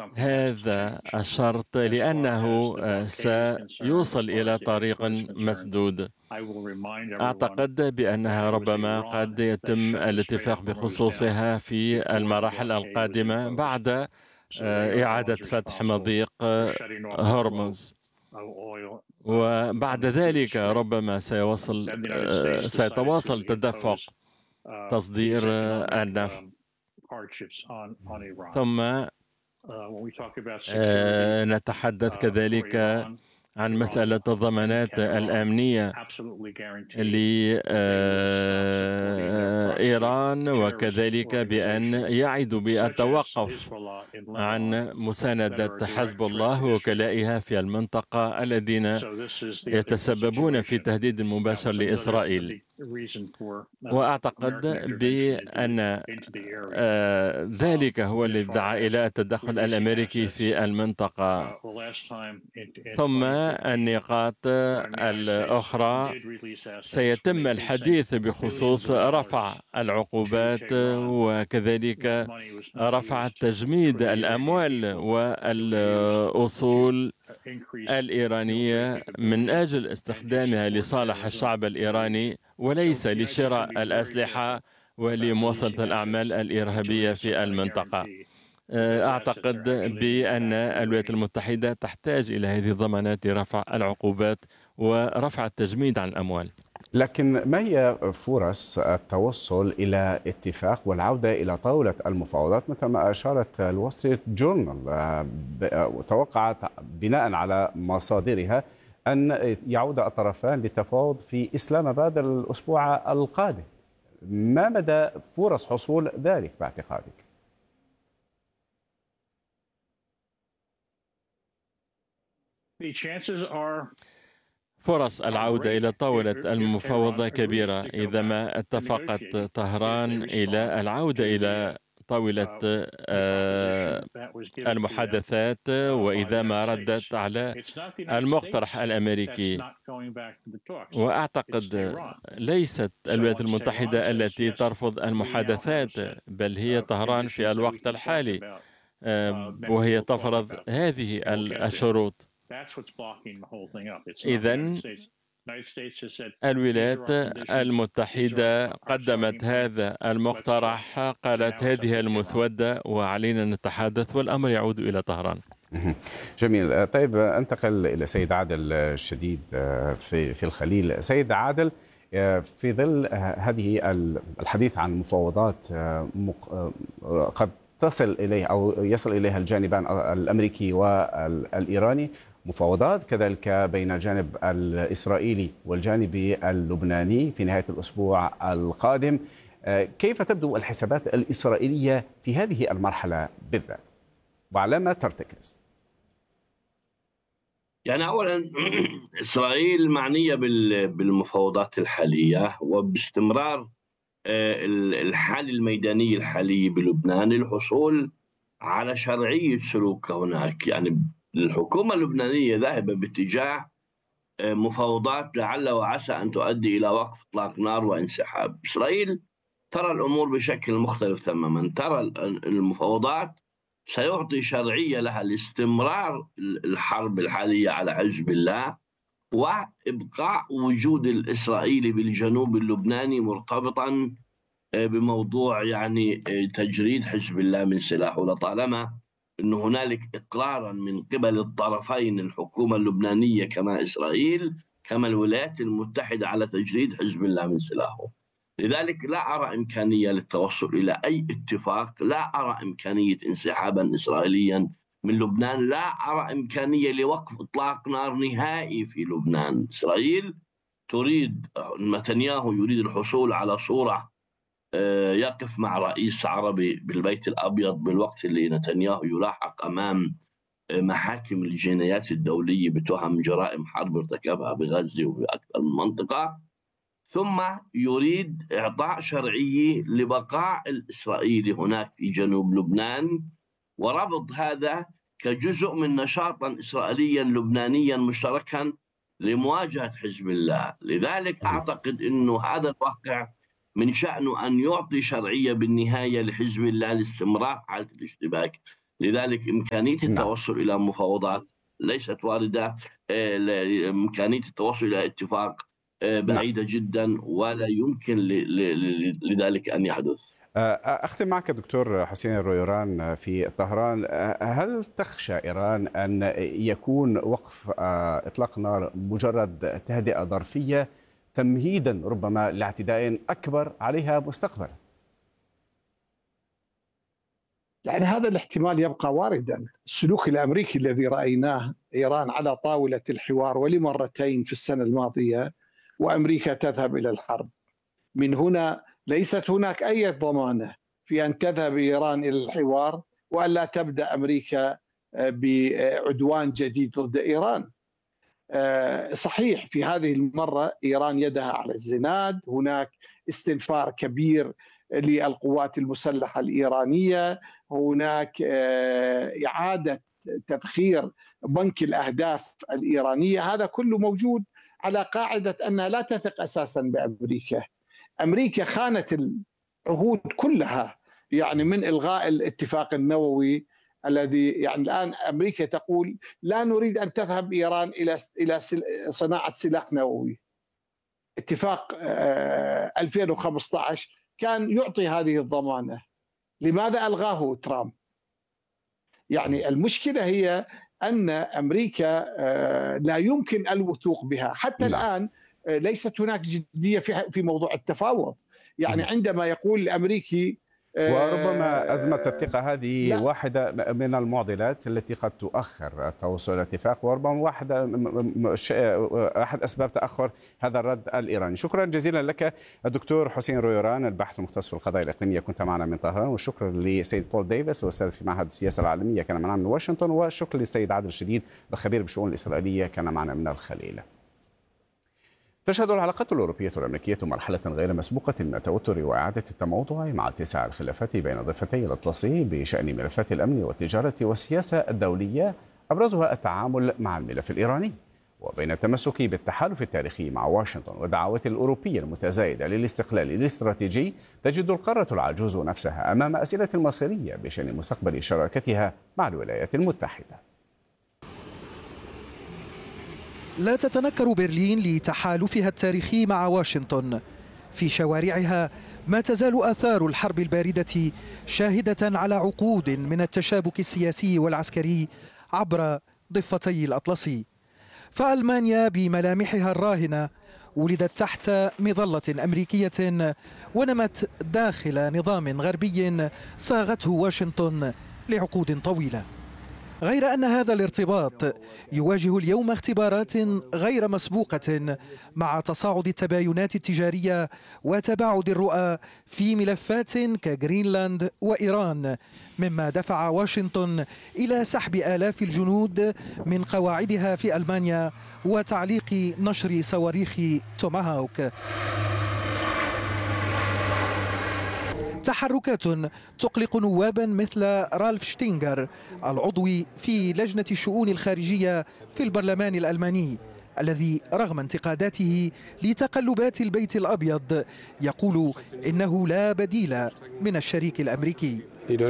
هذا الشرط لأنه سيوصل إلى طريق مسدود. أعتقد بأنها ربما قد يتم الاتفاق بخصوصها في المراحل القادمة بعد إعادة فتح مضيق هرمز، وبعد ذلك ربما سيتواصل تدفق تصدير النفط. ثم نتحدث كذلك عن مسألة الضمانات الأمنية لإيران، وكذلك بأن يعدوا بالتوقف عن مساندة حزب الله ووكلائها في المنطقة الذين يتسببون في تهديد مباشر لإسرائيل. وأعتقد بأن ذلك هو الذي دعا إلى التدخل الأمريكي في المنطقة. ثم النقاط الأخرى سيتم الحديث بخصوص رفع العقوبات وكذلك رفع تجميد الأموال والأصول الإيرانية من أجل استخدامها لصالح الشعب الإيراني وليس لشراء الأسلحة ولمواصلة الأعمال الإرهابية في المنطقة. أعتقد بأن الولايات المتحدة تحتاج إلى هذه الضمانات لرفع العقوبات ورفع التجميد عن الأموال. لكن ما هي فرص التوصل إلى اتفاق والعودة إلى طاولة المفاوضات مثل ما أشارت الول ستريت جورنال، وتوقعت بناء على مصادرها أن يعود الطرفان للتفاوض في إسلام آباد الأسبوع القادم؟ ما مدى فرص حصول ذلك باعتقادك؟ فرص العودة إلى طاولة المفاوضة كبيرة إذا ما اتفقت طهران إلى العودة إلى طاولة المحادثات، وإذا ما ردت على المقترح الأمريكي. وأعتقد ليست الولايات المتحدة التي ترفض المحادثات، بل هي طهران في الوقت الحالي، وهي تفرض هذه الشروط. إذن الولايات المتحدة قدمت هذا المقترح، قالت هذه المسودة وعلينا أن نتحدث، والأمر يعود إلى طهران. جميل. طيب، انتقل إلى سيد عادل الشديد في الخليل. سيد عادل، في ظل هذه الحديث عن مفاوضات قد تصل إليه أو يصل إليها الجانبان الأمريكي والإيراني، مفاوضات كذلك بين الجانب الإسرائيلي والجانب اللبناني في نهاية الأسبوع القادم، كيف تبدو الحسابات الإسرائيلية في هذه المرحلة بالذات وعلى ما ترتكز؟ يعني أولا إسرائيل معنية بالمفاوضات الحالية وباستمرار الحال الميداني الحالي بلبنان للحصول على شرعية سلوك هناك. يعني الحكومة اللبنانية ذاهبة باتجاه مفاوضات لعل وعسى أن تؤدي إلى وقف إطلاق نار وانسحاب. إسرائيل ترى الأمور بشكل مختلف تماما، ترى المفاوضات سيعطي شرعية لها لاستمرار الحرب الحالية على حزب الله وإبقاء وجود الإسرائيلي بالجنوب اللبناني مرتبطا بموضوع يعني تجريد حزب الله من سلاحه، لطالما أن هنالك إقرارا من قبل الطرفين، الحكومة اللبنانية كما إسرائيل كما الولايات المتحدة، على تجريد حزب الله من سلاحه. لذلك لا أرى إمكانية للتوصل إلى أي اتفاق، لا أرى إمكانية انسحابا إسرائيليا من لبنان، لا أرى إمكانية لوقف إطلاق نار نهائي في لبنان. إسرائيل تريد، نتنياهو يريد الحصول على صورة يقف مع رئيس عربي بالبيت الأبيض بالوقت اللي نتنياهو يلاحق أمام محاكم الجنايات الدولية بتهم جرائم حرب ارتكبها بغزة وبأكثر من منطقة، ثم يريد إعطاء شرعية لبقاء الإسرائيلي هناك في جنوب لبنان وربط هذا كجزء من نشاطا إسرائيليا لبنانيا مشتركا لمواجهة حزب الله. لذلك أعتقد أنه هذا الواقع من شأنه أن يعطي شرعية بالنهاية لحزب الله لاستمرار حالة الاشتباك. لذلك إمكانية التوصل إلى مفاوضات ليست واردة. إمكانية التوصل إلى اتفاق بعيدة جدا، ولا يمكن لذلك أن يحدث. أختم معك دكتور حسين الرويران في طهران. هل تخشى إيران أن يكون وقف إطلاق نار مجرد تهدئة ظرفية تمهيدا ربما لاعتداء أكبر عليها مستقبلا؟ يعني هذا الاحتمال يبقى واردا. السلوك الأمريكي الذي رأيناه، إيران على طاولة الحوار ولمرتين في السنة الماضية، وأمريكا تذهب إلى الحرب. من هنا ليست هناك أي ضمانة في أن تذهب إيران إلى الحوار وألا تبدأ أمريكا بعدوان جديد ضد إيران. صحيح في هذه المرة إيران يدها على الزناد، هناك استنفار كبير للقوات المسلحة الإيرانية، هناك إعادة تذخير بنك الأهداف الإيرانية، هذا كله موجود على قاعدة أنها لا تثق أساسا بأمريكا. أمريكا خانت العهود كلها، يعني من إلغاء الاتفاق النووي الذي يعني الآن أمريكا تقول لا نريد أن تذهب إيران إلى صناعة سلاح نووي. اتفاق 2015 كان يعطي هذه الضمانة، لماذا ألغاه ترامب؟ يعني المشكلة هي أن أمريكا لا يمكن الوثوق بها حتى الآن. ليست هناك جدية في موضوع التفاوض. يعني عندما يقول الأمريكي وربما أزمة الثقة هذه واحدة من المعضلات التي قد تؤخر التوصل إلى اتفاق، وربما أحد أسباب تأخر هذا الرد الإيراني. شكرا جزيلا لك الدكتور حسين رويران، الباحث المختص في القضايا الإقليمية، كنت معنا من طهران. والشكر لسيد بول ديفيس، الأستاذ في معهد السياسة العالمية، كان معنا من واشنطن. والشكر للسيد عادل شديد، الخبير بالشؤون الإسرائيلية، كان معنا من الخليل. تشهد العلاقات الأوروبية والأمريكية مرحلة غير مسبوقة من التوتر وإعادة التموضع مع اتساع الخلافات بين ضفتي الأطلسي بشأن ملفات الأمن والتجارة والسياسة الدولية، أبرزها التعامل مع الملف الإيراني، وبين التمسك بالتحالف التاريخي مع واشنطن والدعوات الأوروبية المتزايدة للاستقلال الاستراتيجي. تجد القارة العجوز نفسها أمام أسئلة مصيرية بشأن مستقبل شراكتها مع الولايات المتحدة. لا تتنكر برلين لتحالفها التاريخي مع واشنطن. في شوارعها ما تزال آثار الحرب الباردة شاهدة على عقود من التشابك السياسي والعسكري عبر ضفتي الأطلسي. فألمانيا بملامحها الراهنة ولدت تحت مظلة أمريكية ونمت داخل نظام غربي صاغته واشنطن لعقود طويلة. غير أن هذا الارتباط يواجه اليوم اختبارات غير مسبوقة مع تصاعد التباينات التجارية وتباعد الرؤى في ملفات كغرينلاند وإيران، مما دفع واشنطن إلى سحب آلاف الجنود من قواعدها في ألمانيا وتعليق نشر صواريخ توماهاوك. تحركات تقلق نوابا مثل رالف شتينغر العضو في لجنة الشؤون الخارجية في البرلمان الألماني، الذي رغم انتقاداته لتقلبات البيت الأبيض يقول إنه لا بديل من الشريك الأمريكي.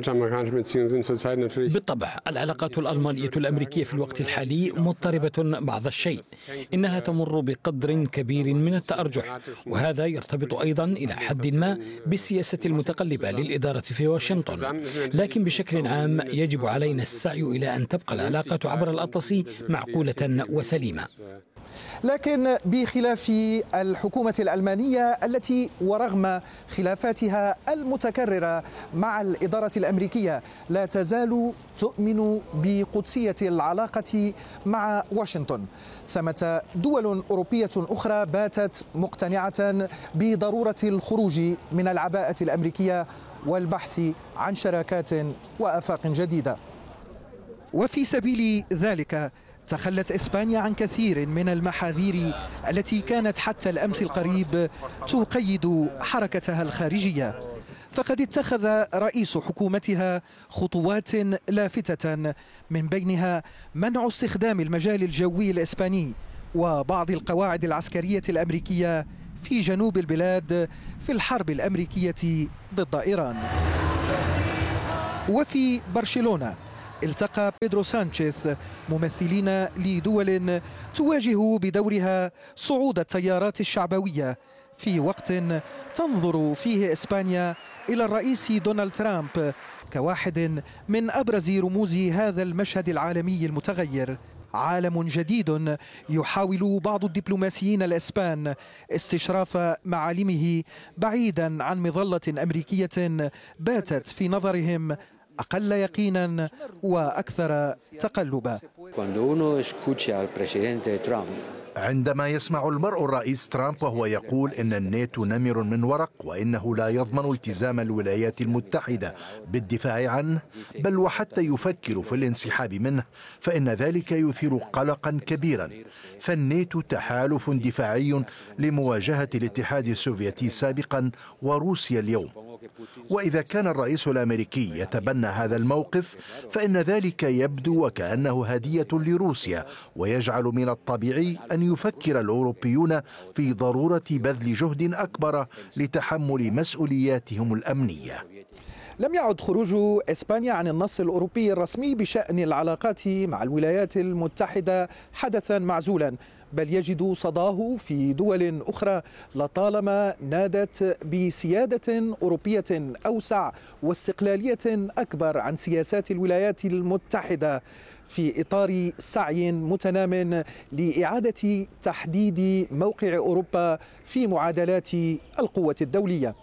بالطبع العلاقات الألمانية الأمريكية في الوقت الحالي مضطربة بعض الشيء، إنها تمر بقدر كبير من التأرجح، وهذا يرتبط أيضا إلى حد ما بالسياسة المتقلبة للإدارة في واشنطن. لكن بشكل عام يجب علينا السعي إلى أن تبقى العلاقة عبر الأطلسي معقولة وسليمة. لكن بخلاف الحكومة الألمانية التي ورغم خلافاتها المتكررة مع الإدارة الأمريكية لا تزال تؤمن بقدسية العلاقة مع واشنطن، ثمة دول أوروبية أخرى باتت مقتنعة بضرورة الخروج من العباءة الأمريكية والبحث عن شراكات وآفاق جديدة. وفي سبيل ذلك تخلت إسبانيا عن كثير من المحاذير التي كانت حتى الأمس القريب تقيد حركتها الخارجية، فقد اتخذ رئيس حكومتها خطوات لافتة، من بينها منع استخدام المجال الجوي الإسباني وبعض القواعد العسكرية الأمريكية في جنوب البلاد في الحرب الأمريكية ضد إيران. وفي برشلونة التقى بيدرو سانشيز ممثلين لدول تواجه بدورها صعود التيارات الشعبوية في وقت تنظر فيه إسبانيا إلى الرئيس دونالد ترامب كواحد من أبرز رموز هذا المشهد العالمي المتغير. عالم جديد يحاول بعض الدبلوماسيين الإسبان استشراف معالمه بعيدا عن مظلة أمريكية باتت في نظرهم أقل يقينا وأكثر تقلبا. عندما يسمع المرء الرئيس ترامب وهو يقول إن الناتو نمر من ورق وإنه لا يضمن التزام الولايات المتحدة بالدفاع عنه بل وحتى يفكر في الانسحاب منه، فإن ذلك يثير قلقا كبيرا. فالناتو تحالف دفاعي لمواجهة الاتحاد السوفيتي سابقا وروسيا اليوم، وإذا كان الرئيس الأمريكي يتبنى هذا الموقف فإن ذلك يبدو وكأنه هدية لروسيا، ويجعل من الطبيعي أن يفكر الأوروبيون في ضرورة بذل جهد أكبر لتحمل مسؤولياتهم الأمنية. لم يعد خروج إسبانيا عن النص الأوروبي الرسمي بشأن العلاقات مع الولايات المتحدة حدثا معزولا، بل يجد صداه في دول أخرى لطالما نادت بسيادة أوروبية أوسع واستقلالية أكبر عن سياسات الولايات المتحدة في إطار سعي متنام لإعادة تحديد موقع أوروبا في معادلات القوة الدولية.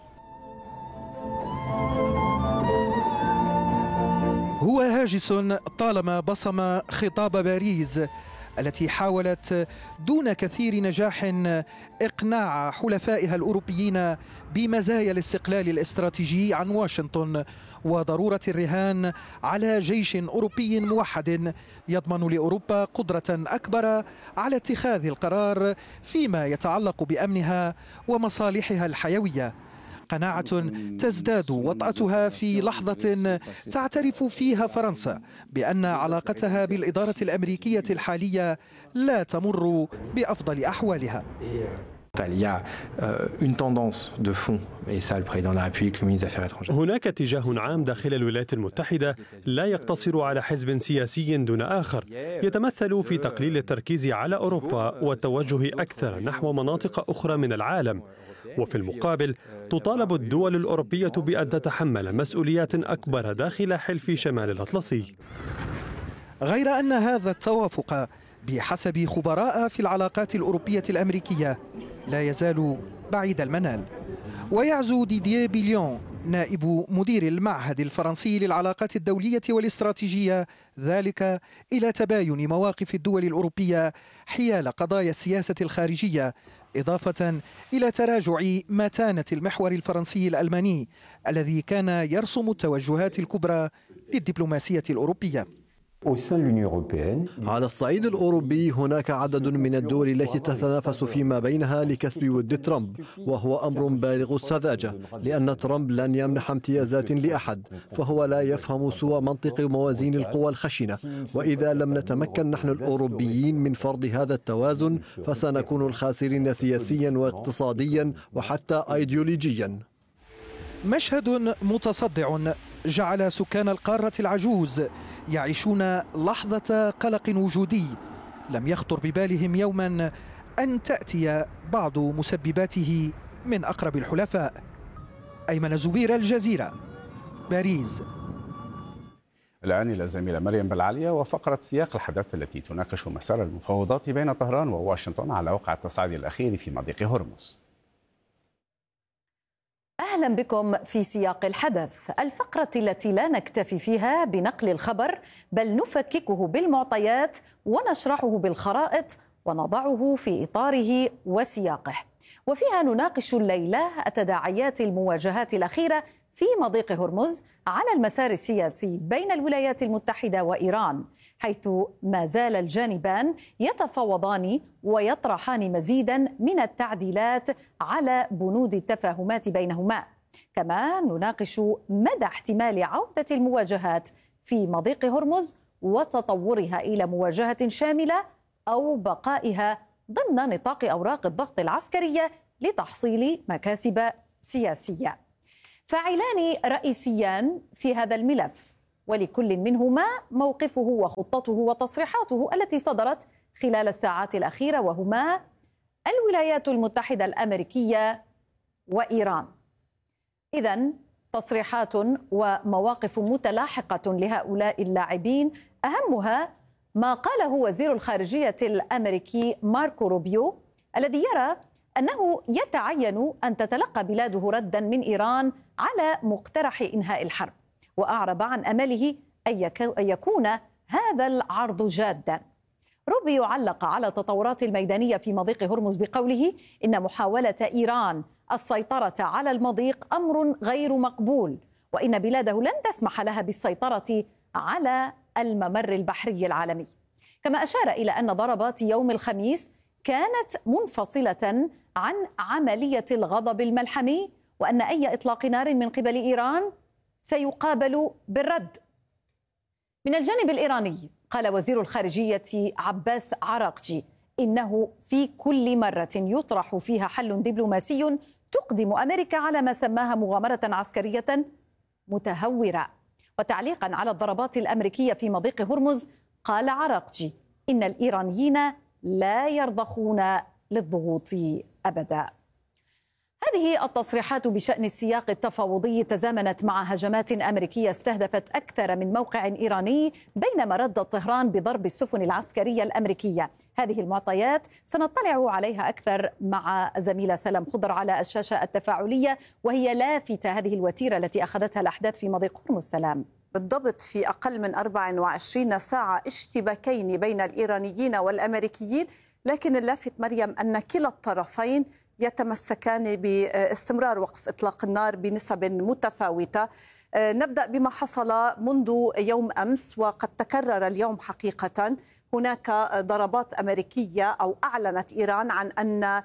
هو هاجس طالما بصم خطاب باريس التي حاولت دون كثير نجاح إقناع حلفائها الأوروبيين بمزايا الاستقلال الاستراتيجي عن واشنطن وضرورة الرهان على جيش أوروبي موحد يضمن لأوروبا قدرة أكبر على اتخاذ القرار فيما يتعلق بأمنها ومصالحها الحيوية. قناعة تزداد وطأتها في لحظة تعترف فيها فرنسا بأن علاقتها بالإدارة الأمريكية الحالية لا تمر بأفضل أحوالها. هناك اتجاه عام داخل الولايات المتحدة لا يقتصر على حزب سياسي دون آخر، يتمثل في تقليل التركيز على أوروبا والتوجه أكثر نحو مناطق أخرى من العالم. وفي المقابل تطالب الدول الأوروبية بأن تتحمل مسؤوليات أكبر داخل حلف شمال الأطلسي. غير أن هذا التوافق بحسب خبراء في العلاقات الأوروبية الأمريكية لا يزال بعيد المنال. ويعزو ديدييه بيليون نائب مدير المعهد الفرنسي للعلاقات الدولية والاستراتيجية ذلك إلى تباين مواقف الدول الأوروبية حيال قضايا السياسة الخارجية، إضافة إلى تراجع متانة المحور الفرنسي الألماني الذي كان يرسم التوجهات الكبرى للدبلوماسية الأوروبية. على الصعيد الأوروبي هناك عدد من الدول التي تتنافس فيما بينها لكسب ود ترامب، وهو أمر بالغ السذاجة لأن ترامب لن يمنح امتيازات لأحد، فهو لا يفهم سوى منطق موازين القوى الخشنة، وإذا لم نتمكن نحن الأوروبيين من فرض هذا التوازن فسنكون الخاسرين سياسيا واقتصاديا وحتى أيديولوجيا. مشهد متصدع جعل سكان القارة العجوز يعيشون لحظة قلق وجودي لم يخطر ببالهم يوما أن تأتي بعض مسبباته من أقرب الحلفاء. أيمن زبير، الجزيرة، باريس. الآن إلى الزميلة مريم بالعالية وفقرة سياق الحدث التي تناقش مسار المفاوضات بين طهران وواشنطن على وقع التصعيد الأخير في مضيق هرمز. أهلا بكم في سياق الحدث، الفقرة التي لا نكتفي فيها بنقل الخبر بل نفككه بالمعطيات ونشرحه بالخرائط ونضعه في إطاره وسياقه، وفيها نناقش الليلة التداعيات المواجهات الأخيرة في مضيق هرمز على المسار السياسي بين الولايات المتحدة وإيران، حيث ما زال الجانبان يتفاوضان ويطرحان مزيدا من التعديلات على بنود التفاهمات بينهما. كما نناقش مدى احتمال عودة المواجهات في مضيق هرمز وتطورها إلى مواجهة شاملة أو بقائها ضمن نطاق أوراق الضغط العسكرية لتحصيل مكاسب سياسية. فاعلان رئيسيان في هذا الملف، ولكل منهما موقفه وخطته وتصريحاته التي صدرت خلال الساعات الأخيرة، وهما الولايات المتحدة الأمريكية وإيران. إذن تصريحات ومواقف متلاحقة لهؤلاء اللاعبين، أهمها ما قاله وزير الخارجية الأمريكي ماركو روبيو الذي يرى أنه يتعين أن تتلقى بلاده ردا من إيران على مقترح إنهاء الحرب، وأعرب عن أمله أن يكون هذا العرض جادا. روبيو علق على التطورات الميدانية في مضيق هرمز بقوله إن محاولة إيران السيطرة على المضيق أمر غير مقبول، وإن بلاده لن تسمح لها بالسيطرة على الممر البحري العالمي. كما أشار إلى أن ضربات يوم الخميس كانت منفصلة عن عملية الغضب الملحمي، وأن أي إطلاق نار من قبل إيران سيقابل بالرد. من الجانب الإيراني قال وزير الخارجية عباس عراقجي إنه في كل مرة يطرح فيها حل دبلوماسي تقدم أمريكا على ما سماها مغامرة عسكرية متهورة. وتعليقا على الضربات الأمريكية في مضيق هرمز قال عراقجي إن الإيرانيين لا يرضخون للضغوط أبدا. هذه التصريحات بشأن السياق التفاوضي تزامنت مع هجمات أمريكية استهدفت أكثر من موقع إيراني، بينما ردت طهران بضرب السفن العسكرية الأمريكية. هذه المعطيات سنطلع عليها أكثر مع زميلة سلام خضر على الشاشة التفاعلية، وهي لافتة هذه الوتيرة التي أخذتها الأحداث في مضيق هرمز. سلام. بالضبط، في أقل من 24 ساعة اشتباكين بين الإيرانيين والأمريكيين، لكن اللافت مريم أن كلا الطرفين يتمسكان باستمرار وقف إطلاق النار بنسب متفاوتة. نبدأ بما حصل منذ يوم أمس، وقد تكرر اليوم حقيقة. هناك ضربات أمريكية، أو أعلنت إيران عن أن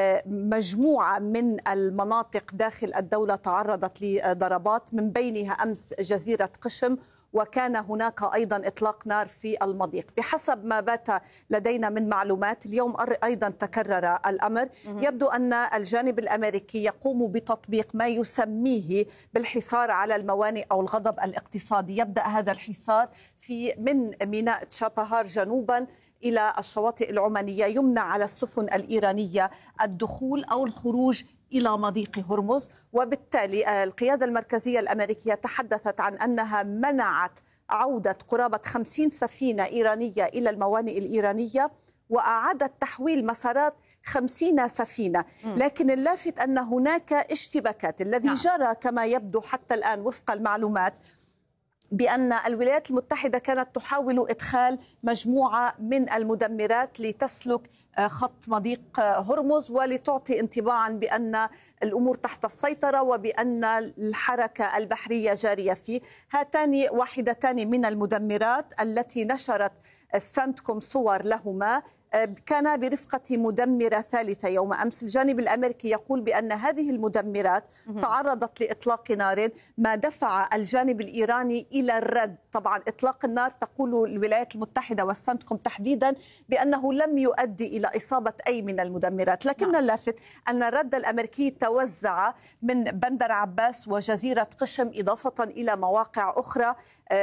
مجموعة من المناطق داخل الدولة تعرضت لضربات، من بينها أمس جزيرة قشم، وكان هناك أيضا إطلاق نار في المضيق. بحسب ما بات لدينا من معلومات، اليوم أيضا تكرر الأمر. يبدو أن الجانب الأمريكي يقوم بتطبيق ما يسميه بالحصار على الموانئ أو الغضب الاقتصادي. يبدأ هذا الحصار من ميناء تشابهار جنوبا إلى الشواطئ العمانية، يمنع على السفن الإيرانية الدخول أو الخروج إلى مضيق هرمز. وبالتالي القيادة المركزية الأمريكية تحدثت عن أنها منعت عودة قرابة 50 سفينة إيرانية إلى الموانئ الإيرانية، وأعادت تحويل مسارات 50 سفينة. لكن اللافت أن هناك اشتباكات. الذي جرى كما يبدو حتى الآن وفق المعلومات بأن الولايات المتحدة كانت تحاول إدخال مجموعة من المدمرات لتسلك خط مضيق هرمز، ولتعطي انطباعا بأن الأمور تحت السيطرة وبأن الحركة البحرية جارية فيه. هاتان واحدتان من المدمرات التي نشرت سانتكوم صور لهما كان برفقة مدمرة ثالثة يوم أمس. الجانب الأمريكي يقول بأن هذه المدمرات تعرضت لإطلاق نار، ما دفع الجانب الإيراني إلى الرد. طبعا إطلاق النار تقول الولايات المتحدة والسانتكوم تحديدا بأنه لم يؤدي إلى إصابة أي من المدمرات، لكن اللافت أن الرد الأمريكي توزع من بندر عباس وجزيرة قشم، إضافة إلى مواقع أخرى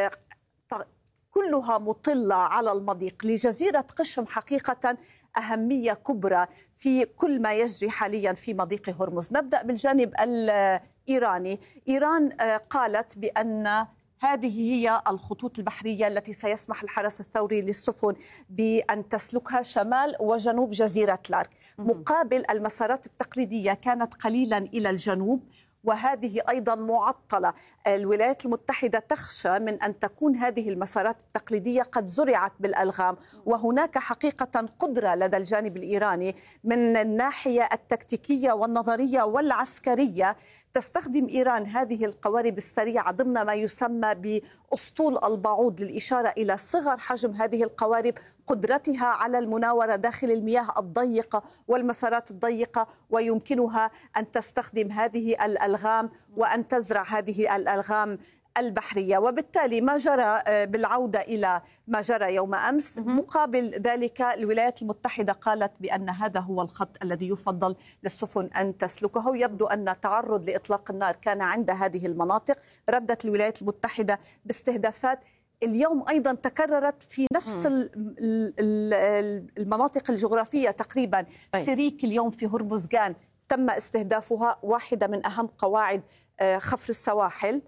كلها مطلة على المضيق. لجزيرة قشم حقيقة أهمية كبرى في كل ما يجري حاليا في مضيق هرمز. نبدأ بالجانب الإيراني. إيران قالت بأن هذه هي الخطوط البحرية التي سيسمح الحرس الثوري للسفن بأن تسلكها شمال وجنوب جزيرة لارك، مقابل المسارات التقليدية كانت قليلا إلى الجنوب، وهذه أيضا معطلة. الولايات المتحدة تخشى من أن تكون هذه المسارات التقليدية قد زرعت بالألغام، وهناك حقيقة قدرة لدى الجانب الإيراني من الناحية التكتيكية والنظرية والعسكرية. تستخدم إيران هذه القوارب السريعة ضمن ما يسمى بأسطول البعوض، للإشارة إلى صغر حجم هذه القوارب، قدرتها على المناورة داخل المياه الضيقة والمسارات الضيقة، ويمكنها أن تستخدم هذه الألغام وأن تزرع هذه الألغام البحرية. وبالتالي ما جرى بالعودة إلى ما جرى يوم أمس، مقابل ذلك الولايات المتحدة قالت بأن هذا هو الخط الذي يفضل للسفن أن تسلكه. يبدو أن التعرض لإطلاق النار كان عند هذه المناطق. ردت الولايات المتحدة باستهدافات اليوم أيضا تكررت في نفس المناطق الجغرافية تقريبا. سيريك اليوم في هرمزغان تم استهدافها، واحدة من أهم قواعد خفر السواحل.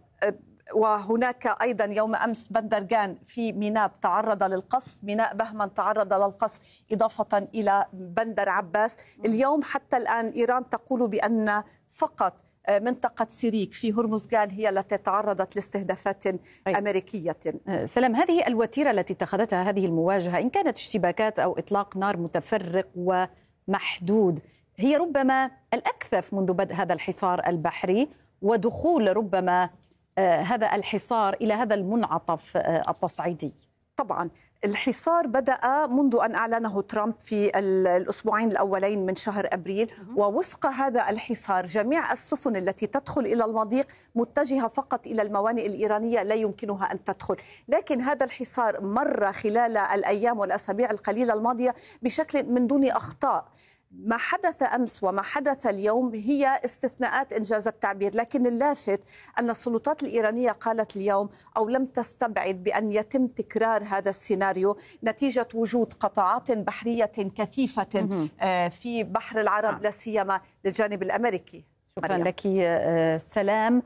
وهناك أيضا يوم أمس بندرغان في ميناء تعرض للقصف، ميناء بهمن تعرض للقصف، إضافة إلى بندر عباس. اليوم حتى الآن إيران تقول بأن فقط منطقة سيريك في هرمزغان هي التي تعرضت لاستهدافات أمريكية. سلام، هذه الوتيرة التي اتخذتها هذه المواجهة، إن كانت اشتباكات أو إطلاق نار متفرق ومحدود، هي ربما الأكثف منذ بدء هذا الحصار البحري ودخول ربما هذا الحصار إلى هذا المنعطف التصعيدي. طبعا الحصار بدأ منذ أن أعلنه ترامب في الأسبوعين الأولين من شهر أبريل، ووفق هذا الحصار جميع السفن التي تدخل إلى المضيق متجهة فقط إلى الموانئ الإيرانية، لا يمكنها أن تدخل. لكن هذا الحصار مر خلال الأيام والأسابيع القليلة الماضية بشكل من دون أخطاء. ما حدث أمس وما حدث اليوم هي استثناءات إنجاز التعبير، لكن اللافت أن السلطات الإيرانية قالت اليوم أو لم تستبعد بأن يتم تكرار هذا السيناريو نتيجة وجود قطاعات بحرية كثيفة في بحر العرب، لا سيما للجانب الأمريكي. شكرا لك سلام.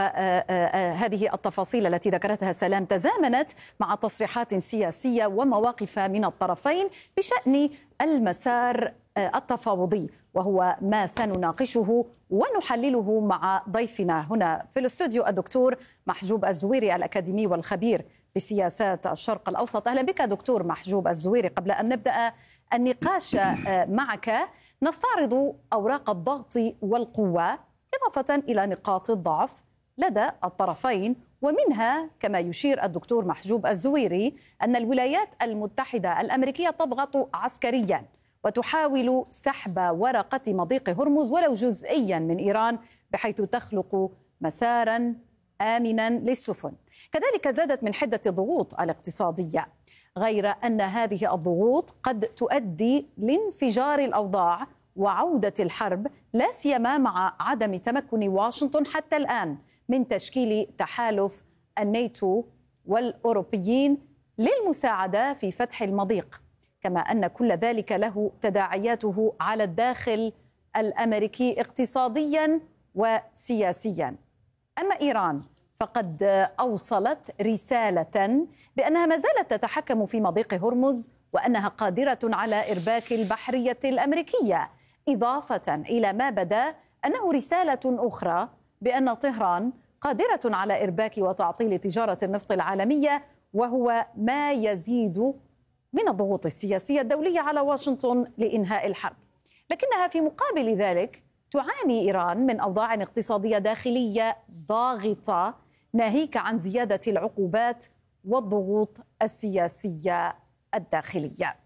وهذه التفاصيل التي ذكرتها سلام تزامنت مع تصريحات سياسية ومواقف من الطرفين بشأن المسار التفاوضي، وهو ما سنناقشه ونحلله مع ضيفنا هنا في الاستوديو الدكتور محجوب الزويري الأكاديمي والخبير بسياسات الشرق الأوسط. أهلا بك دكتور محجوب الزويري. قبل أن نبدأ النقاش معك نستعرض أوراق الضغط والقوة إضافة إلى نقاط الضعف لدى الطرفين، ومنها كما يشير الدكتور محجوب الزويري أن الولايات المتحدة الأمريكية تضغط عسكريا وتحاول سحب ورقة مضيق هرمز ولو جزئيا من إيران بحيث تخلق مسارا آمنا للسفن. كذلك زادت من حدة الضغوط الاقتصادية، غير أن هذه الضغوط قد تؤدي لانفجار الأوضاع وعودة الحرب، لا سيما مع عدم تمكن واشنطن حتى الآن من تشكيل تحالف الناتو والأوروبيين للمساعدة في فتح المضيق، كما أن كل ذلك له تداعياته على الداخل الأمريكي اقتصاديا وسياسيا. أما إيران فقد أوصلت رسالة بأنها ما زالت تتحكم في مضيق هرمز وأنها قادرة على إرباك البحرية الأمريكية، إضافة إلى ما بدا أنه رسالة أخرى بأن طهران قادرة على إرباك وتعطيل تجارة النفط العالمية، وهو ما يزيد من الضغوط السياسية الدولية على واشنطن لإنهاء الحرب. لكنها في مقابل ذلك تعاني إيران من أوضاع اقتصادية داخلية ضاغطة، ناهيك عن زيادة العقوبات والضغوط السياسية الداخلية.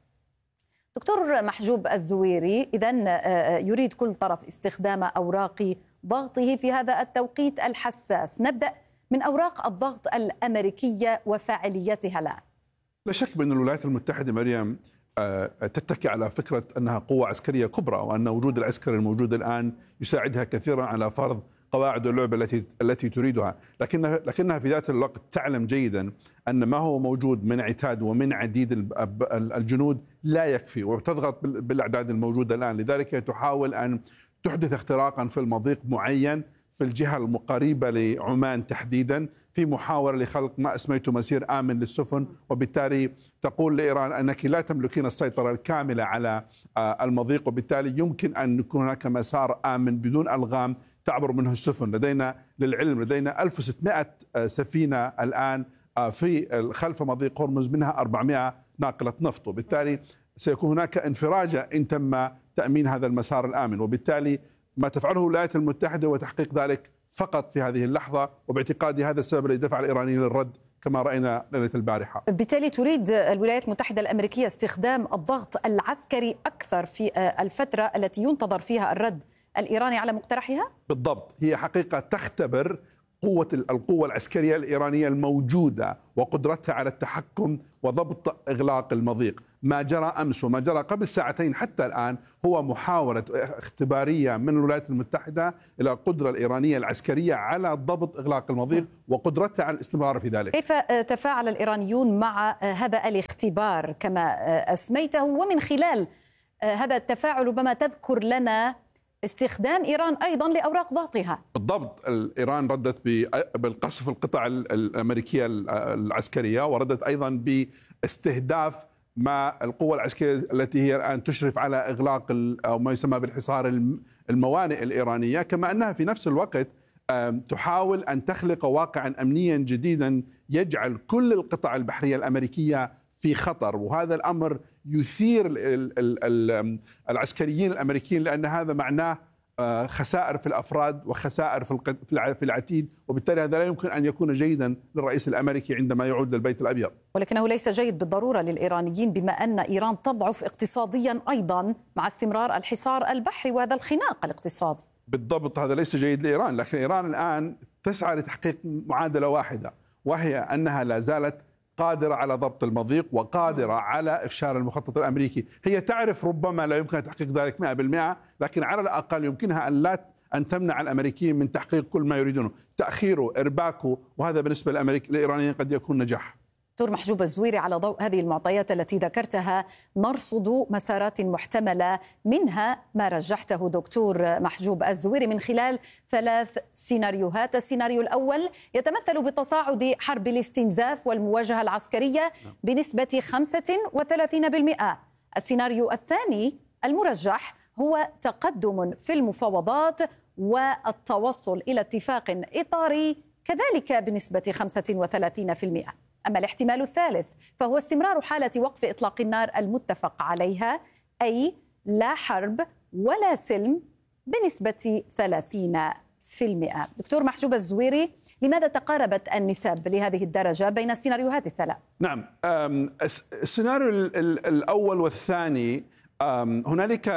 دكتور محجوب الزويري، إذن يريد كل طرف استخدام أوراق ضغطه في هذا التوقيت الحساس. نبدأ من أوراق الضغط الأمريكية وفاعليتها الآن. لا شك بأن الولايات المتحدة مريم تتكي على فكرة أنها قوة عسكرية كبرى، وأن وجود العسكري الموجود الآن يساعدها كثيرا على فرض قواعد اللعبة التي تريدها، لكنها في ذات الوقت تعلم جيدا أن ما هو موجود من عتاد ومن عديد الجنود لا يكفي، وتضغط بالأعداد الموجودة الآن. لذلك تحاول أن تحدث اختراقا في المضيق معين في الجهة المقاربة لعمان تحديدا، في محاولة لخلق ما اسميته مسير آمن للسفن، وبالتالي تقول لإيران أنك لا تملكين السيطرة الكاملة على المضيق، وبالتالي يمكن أن يكون هناك مسار آمن بدون ألغام تعبر منه السفن. للعلم لدينا 1600 سفينة الآن في خلف مضيق هرمز، منها 400 ناقلة نفط، وبالتالي سيكون هناك انفراجة إن تم تأمين هذا المسار الآمن. وبالتالي ما تفعله الولايات المتحدة وتحقيق ذلك فقط في هذه اللحظة، وباعتقادي هذا السبب الذي دفع الإيرانيين للرد كما رأينا ليلة البارحة. بالتالي تريد الولايات المتحدة الأمريكية استخدام الضغط العسكري أكثر في الفترة التي ينتظر فيها الرد الإيراني على مقترحها؟ بالضبط، هي حقيقة تختبر القوة العسكرية الإيرانية الموجودة وقدرتها على التحكم وضبط إغلاق المضيق. ما جرى أمس وما جرى قبل ساعتين حتى الآن هو محاولة اختبارية من الولايات المتحدة إلى القدرة الإيرانية العسكرية على ضبط إغلاق المضيق وقدرتها على الاستمرار في ذلك. كيف تفاعل الإيرانيون مع هذا الاختبار كما أسميته، ومن خلال هذا التفاعل ربما تذكر لنا استخدام إيران أيضا لأوراق ضغطها؟ بالضبط، إيران ردت بالقصف القطع الأمريكية العسكرية، وردت أيضا باستهداف ما القوة العسكرية التي هي الآن تشرف على إغلاق أو ما يسمى بالحصار الموانئ الإيرانية، كما أنها في نفس الوقت تحاول أن تخلق واقعا أمنيا جديدا يجعل كل القطع البحرية الأمريكية في خطر. وهذا الأمر يثير العسكريين الأمريكيين، لأن هذا معناه خسائر في الأفراد وخسائر في العتيد، وبالتالي هذا لا يمكن أن يكون جيدا للرئيس الأمريكي عندما يعود للبيت الأبيض. ولكنه ليس جيد بالضرورة للإيرانيين، بما أن إيران تضعف اقتصاديا أيضا مع استمرار الحصار البحري وهذا الخناق الاقتصادي. بالضبط، هذا ليس جيد لإيران، لكن إيران الآن تسعى لتحقيق معادلة واحدة، وهي أنها لا زالت قادرة على ضبط المضيق وقادرة على إفشال المخطط الأمريكي. هي تعرف ربما لا يمكن تحقيق ذلك 100%، لكن على الأقل يمكنها أن تمنع الأمريكيين من تحقيق كل ما يريدونه، تأخيره، إرباكه، وهذا بالنسبة للإيرانيين قد يكون نجاح. دكتور محجوب الزويري، على ضوء هذه المعطيات التي ذكرتها نرصد مسارات محتملة، منها ما رجحته دكتور محجوب الزويري من خلال 3 سيناريوهات. السيناريو الأول يتمثل بتصاعد حرب الاستنزاف والمواجهة العسكرية بنسبة 35%. السيناريو الثاني المرجح هو تقدم في المفاوضات والتوصل إلى اتفاق إطاري كذلك بنسبة 35%. أما الاحتمال الثالث فهو استمرار حالة وقف إطلاق النار المتفق عليها، أي لا حرب ولا سلم بنسبة 30%. دكتور محجوب الزويري، لماذا تقاربت النسب لهذه الدرجة بين السيناريوهات الثلاث؟ نعم، السيناريو الأول والثاني هنالك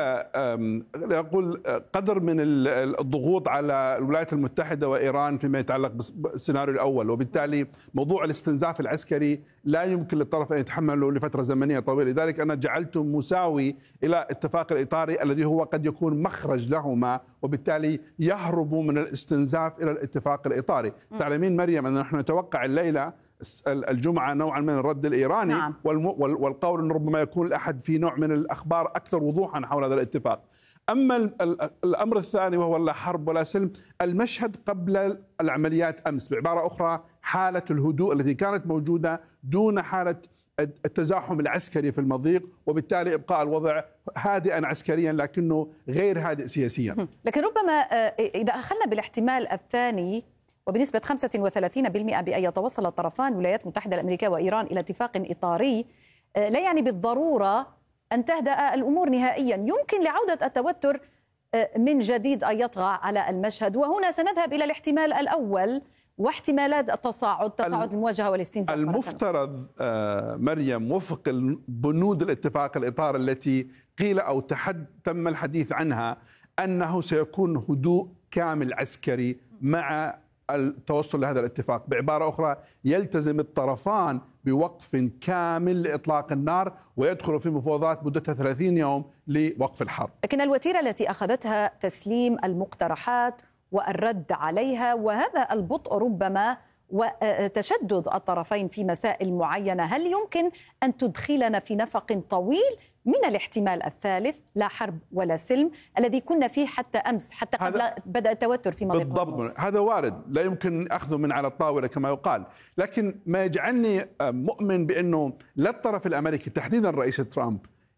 أقول قدر من الضغوط على الولايات المتحدة وإيران فيما يتعلق بالسيناريو الأول، وبالتالي موضوع الاستنزاف العسكري لا يمكن للطرف أن يتحمله لفترة زمنية طويلة. لذلك أنا جعلته مساوي إلى اتفاق الإطاري الذي هو قد يكون مخرج لهما، وبالتالي يهربوا من الاستنزاف إلى الاتفاق الإطاري. تعلمين مريم أن نحن نتوقع الليلة الجمعة نوعا من الرد الإيراني. نعم. والقول أن ربما يكون الأحد في نوع من الأخبار أكثر وضوحا حول هذا الاتفاق. أما الأمر الثاني وهو لا حرب ولا سلم، المشهد قبل العمليات أمس، بعبارة أخرى حالة الهدوء التي كانت موجودة دون حالة التزاحم العسكري في المضيق، وبالتالي إبقاء الوضع هادئا عسكريا لكنه غير هادئ سياسيا. لكن ربما إذا أخذنا بالاحتمال الثاني وبنسبة 35% بأن يتوصل الطرفان الولايات المتحدة الأمريكية وإيران إلى اتفاق إطاري، لا يعني بالضرورة أن تهدأ الأمور نهائيا. يمكن لعودة التوتر من جديد أن يطغى على المشهد، وهنا سنذهب إلى الاحتمال الأول واحتمالات تصاعد المواجهة والاستنزاف. المفترض مريم وفق بنود الاتفاق الإطاري التي قيل أو تم الحديث عنها أنه سيكون هدوء كامل عسكري مع التوصل لهذا الاتفاق. بعبارة أخرى يلتزم الطرفان بوقف كامل لإطلاق النار ويدخلوا في مفاوضات مدتها 30 يوم لوقف الحرب. لكن الوتيرة التي أخذتها تسليم المقترحات والرد عليها، وهذا البطء ربما وتشدد الطرفين في مسائل معينة، هل يمكن أن تدخلنا في نفق طويل من الاحتمال الثالث لا حرب ولا سلم الذي كنا فيه حتى أمس، حتى قبل بدأ التوتر في مضيق بالضبط، هذا وارد، لا يمكن أخذه من على الطاولة كما يقال. لكن ما يجعلني مؤمن بأنه لا الطرف الأمريكي تحديدا رئيس ترامب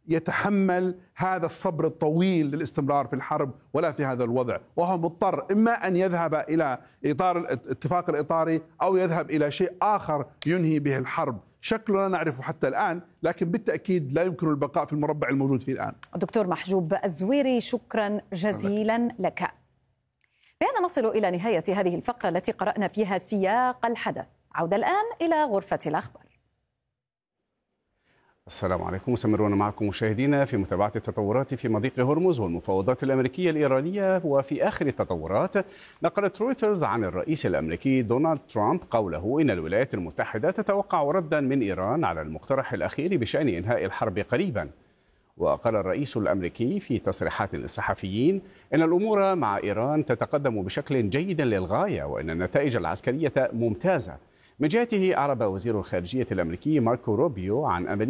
يتحمل هذا الصبر الطويل للاستمرار في الحرب ولا في هذا الوضع، وهو مضطر إما أن يذهب إلى إطار الاتفاق الإطاري أو يذهب إلى شيء آخر ينهي به الحرب. شكله لا نعرفه حتى الآن، لكن بالتأكيد لا يمكن البقاء في المربع الموجود فيه الآن. دكتور محجوب الزويري، شكرا جزيلا لك. بهذا نصل إلى نهاية هذه الفقرة التي قرأنا فيها سياق الحدث. عودة الآن إلى غرفة الأخبار. السلام عليكم، مستمرون معكم مشاهدينا في متابعة التطورات في مضيق هرمز والمفاوضات الأمريكية الإيرانية. وفي آخر التطورات نقلت رويترز عن الرئيس الأمريكي دونالد ترامب قوله إن الولايات المتحدة تتوقع ردا من إيران على المقترح الأخير بشأن إنهاء الحرب قريبا. وقال الرئيس الأمريكي في تصريحات للصحفيين إن الأمور مع إيران تتقدم بشكل جيد للغاية وإن النتائج العسكرية ممتازة. من جهته أعرب وزير الخارجية الأمريكي ماركو روبيو عن أمل